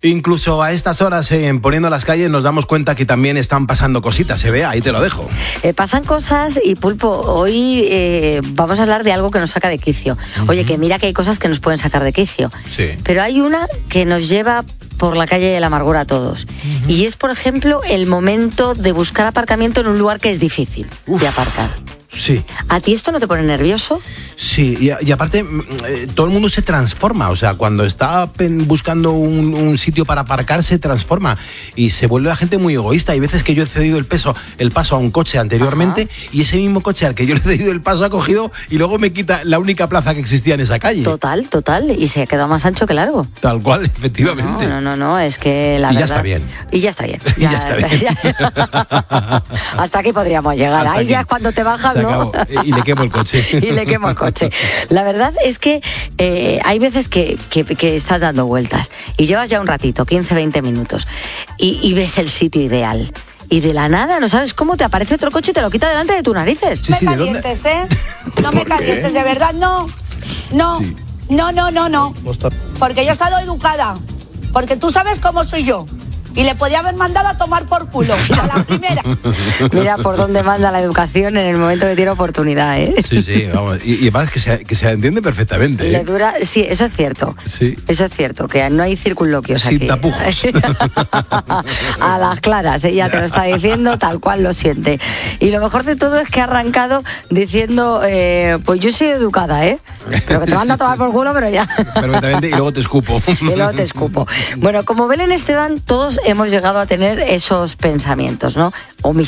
Incluso a estas horas, en Poniendo las calles, nos damos cuenta que también están pasando cositas, se ve, ahí te lo dejo. Pasan cosas y, Pulpo, hoy vamos a hablar de algo que nos saca de quicio. Oye, que mira que hay cosas que nos pueden sacar de quicio. Sí. Pero hay una que nos lleva por la calle de la amargura a todos. Y es, por ejemplo, el momento de buscar aparcamiento en un lugar que es difícil de aparcar. Sí. ¿A ti esto no te pone nervioso? Sí, y aparte todo el mundo se transforma, o sea, cuando está buscando un sitio para aparcar se transforma y se vuelve la gente muy egoísta. Hay veces que yo he cedido el paso a un coche anteriormente. Ajá. Y ese mismo coche al que yo le he cedido el paso ha cogido y luego me quita la única plaza que existía en esa calle. Total, y se ha quedado más ancho que largo. Tal cual, efectivamente. No, es que la verdad... Ya está bien. Y ya está bien. Ya está bien. Hasta aquí podríamos llegar. Ahí ya es cuando te bajas, ¿no? Y le quemo el coche. La verdad es que hay veces que estás dando vueltas y llevas ya un ratito, 15, 20 minutos, y ves el sitio ideal. Y de la nada, no sabes cómo, te aparece otro coche y te lo quita delante de tus narices. Sí, no me calientes, ¿eh? No me calientes, de verdad, no. Sí. No. Porque yo he estado educada. Porque tú sabes cómo soy yo. Y le podía haber mandado a tomar por culo a la primera. Mira por dónde manda la educación en el momento que tiene oportunidad, ¿eh? Sí, vamos. Y además que se entiende perfectamente. Le dura, sí, eso es cierto. Sí. Eso es cierto, que no hay circunloquios sin aquí. Sin tapujos. A las claras, ella te lo está diciendo tal cual lo siente. Y lo mejor de todo es que ha arrancado diciendo, pues yo soy educada, ¿eh? Pero que te manda a tomar por culo, pero ya. Perfectamente, y luego te escupo. Bueno, como Belén Esteban, todos hemos llegado a tener esos pensamientos, ¿no? O mis